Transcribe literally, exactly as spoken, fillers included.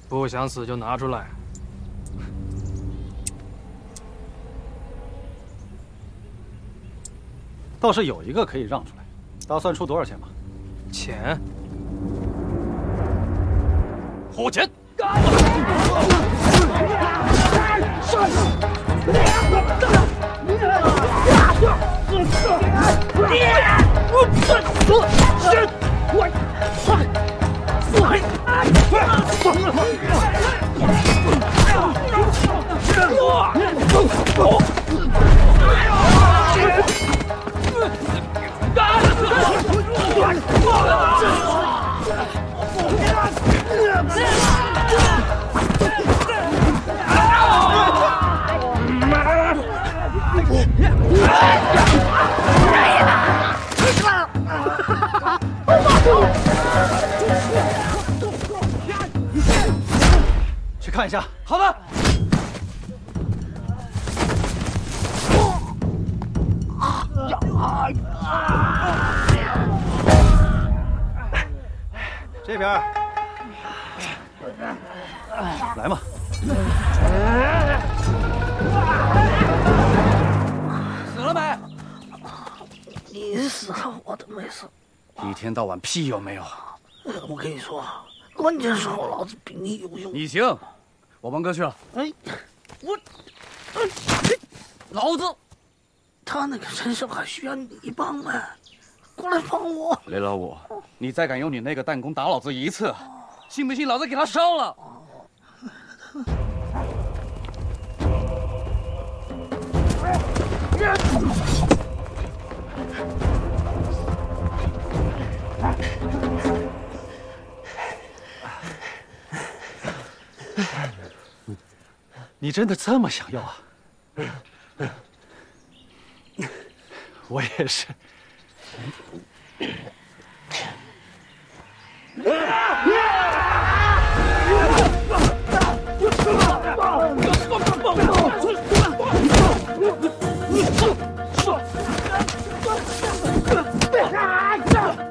不想死就拿出来。 倒是有一个可以让出来，打算出多少钱吧？ 钱？ 付钱！去看一下。 好的。 这边，来嘛。 死了没？ 你死了，我都没死。 一天到晚屁用没有？ 我跟你说，关键时候老子比你有用。 你行，我帮哥去了。 哎，我， 老子， 他那个身上还需要你帮吗？过来帮我！ 雷老五，你再敢用你那个弹弓打老子一次，信不信老子给他烧了？ 你真的这么想要啊？我也是。 啊